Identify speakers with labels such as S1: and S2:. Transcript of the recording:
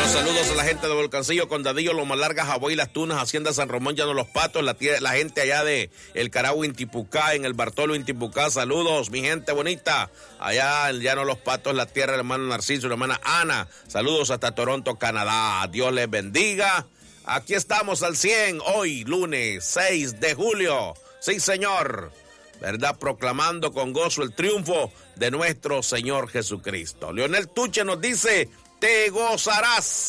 S1: Saludos a la gente de Volcancillo, Condadillo, Loma Larga, Jabón y Las Tunas, Hacienda San Román, Llano Los Patos, la gente allá de El Carahue, Intipucá, en el Bartolo, Intipucá. Saludos, mi gente bonita. Allá en Llano Los Patos, la tierra del hermano Narciso y la hermana Ana. Saludos hasta Toronto, Canadá. Dios les bendiga. Aquí estamos al 100, hoy, lunes 6 de julio. Sí, señor. ¿Verdad? Proclamando con gozo el triunfo de nuestro Señor Jesucristo. Leonel Tuche nos dice: te gozarás